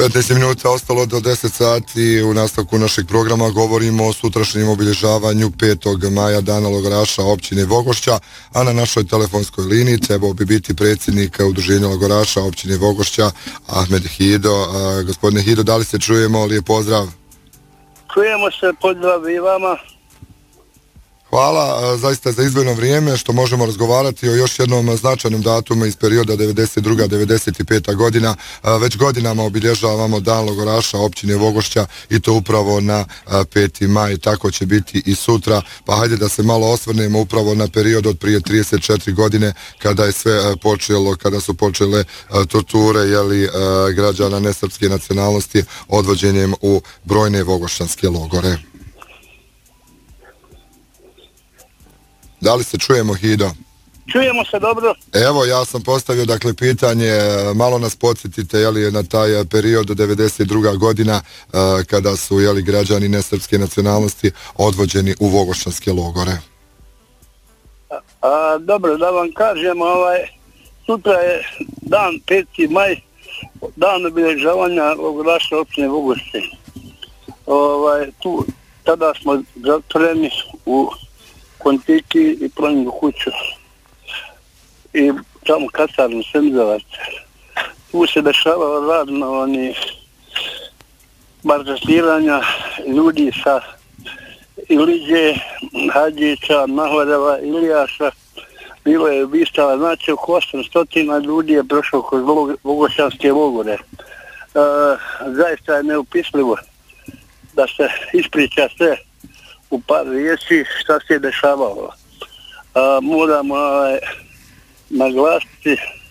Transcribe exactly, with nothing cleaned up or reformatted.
petnaest minuta ostalo do deset sati. U nastavku našeg programa govorimo o sutrašnjem obilježavanju petog maja, Dana logoraša općine Vogošća, a na našoj telefonskoj liniji trebao bi biti predsjednik Udruženja logoraša općine Vogošća, Ahmed Hido. A, gospodine Hido, da li se čujemo? Lijep pozdrav. Čujemo se, pozdrav i vama. Hvala zaista za izdvojeno vrijeme što možemo razgovarati o još jednom značajnom datumu iz perioda devedeset druga do devedeset peta godina. Već godinama obilježavamo Dan logoraša općine Vogošća i to upravo na peti maj. Tako će biti i sutra. Pa hajde da se malo osvrnemo upravo na period od prije trideset četiri godine kada je sve počelo, kada su počele torture jeli, građana nesrpske nacionalnosti odvođenjem u brojne vogošćanske logore. Da li se čujemo, Hido? Čujemo se dobro. Evo, ja sam postavio dakle pitanje, malo nas podsjetite jeli, na taj period od devedeset druga godina kada su jeli, građani nesrpske nacionalnosti odvođeni u vogošćanske logore. A, a, dobro, da vam kažem, ovaj, sutra je dan peti maj, dan obilježavanja logoraša općine Vogošće. Ovaj, tu, tada smo zatvoreni u Kontiki i Planinu kuću i tamo kasarnu Semzavac. Tu se dešavalo radno oni barzastiranja ljudi sa Iliđe, Hadžića, Mahvareva, Ilijaša. Bilo je ubistava, znači oko osamsto ljudi je prošlo kroz vogošćanske logore. E, zaista je neupislivo da se ispriča sve u par riječi šta se je dešavalo. A, moramo a, naglasiti